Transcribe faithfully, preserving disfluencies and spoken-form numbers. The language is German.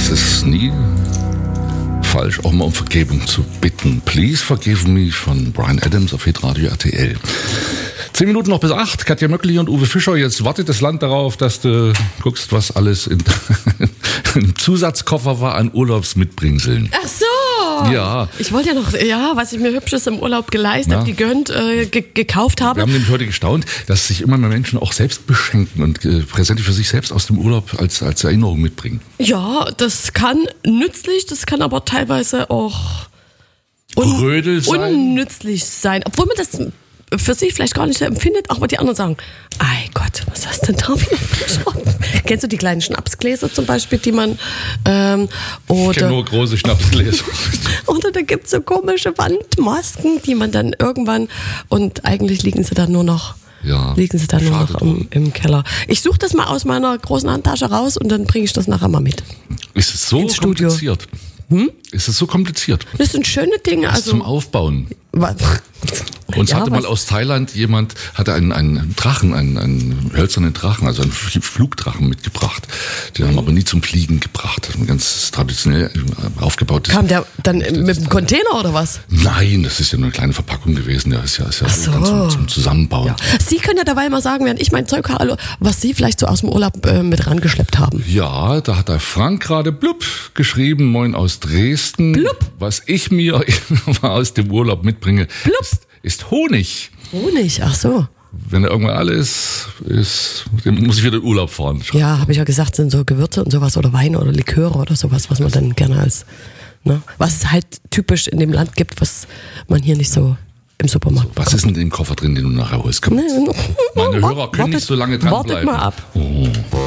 Es ist nie falsch, auch mal um Vergebung zu bitten. Please Forgive Me von Bryan Adams auf Hitradio R T L. Zehn Minuten noch bis acht. Katja Möckli und Uwe Fischer. Jetzt wartet das Land darauf, dass du guckst, was alles in, im Zusatzkoffer war an Urlaubsmitbringseln. Ach so. Ja. Ich wollte ja noch, ja, was ich mir Hübsches im Urlaub geleistet, Ja. gegönnt, äh, ge- gekauft habe. Wir haben nämlich heute gestaunt, dass sich immer mehr Menschen auch selbst beschenken und äh, Präsente für sich selbst aus dem Urlaub als, als Erinnerung mitbringen. Ja, das kann nützlich, das kann aber teilweise auch un- Rödel sein. unnützlich sein. Obwohl man das für sich vielleicht gar nicht so empfindet, aber die anderen sagen, ei Gott, was hast du denn da wieder geschaut? Kennst du die kleinen Schnapsgläser zum Beispiel, die man ähm, Ich kenne oder, nur große Schnapsgläser. oder da gibt's so komische Wandmasken, die man dann irgendwann, und eigentlich liegen sie dann nur noch Ja, liegen sie dann nur schade noch im, im Keller. Ich suche das mal aus meiner großen Handtasche raus und dann bringe ich das nachher mal mit. Ist es so Ins Studio. kompliziert? Hm? Ist es so kompliziert? Das sind schöne Dinge. Das Also zum Aufbauen. was, Uns ja, hatte mal was- aus Thailand jemand, hatte einen, einen Drachen, einen, einen hölzernen Drachen, also einen F- Flugdrachen mitgebracht. Den haben wir aber nie zum Fliegen gebracht. Ein ganz traditionell aufgebautes. Kam der dann mit dem Container oder was? Nein, das ist ja nur eine kleine Verpackung gewesen. Der ist ja, ist ja Ach so. ganz zum, zum Zusammenbauen. Ja. Sie können ja dabei mal sagen, während ich mein Zeug habe, was Sie vielleicht so aus dem Urlaub äh, mit rangeschleppt haben. Ja, da hat der Frank gerade blub geschrieben, moin aus Dresden. Blub. Was ich mir aus dem Urlaub mitbringe, Blub. ist, ist Honig. Honig, ach so. Wenn er irgendwann alle ist, ist, dann muss ich wieder in Urlaub fahren. Ja, habe ich ja gesagt, sind so Gewürze und sowas oder Weine oder Liköre oder sowas, was man dann gerne als, ne, was es halt typisch in dem Land gibt, was man hier nicht so im Supermarkt Was ist denn in dem Koffer drin, den du nachher holst? Komm, bekommt. meine Wart- Hörer können nicht wartet- so lange Wartet dranbleiben. mal ab. Oh.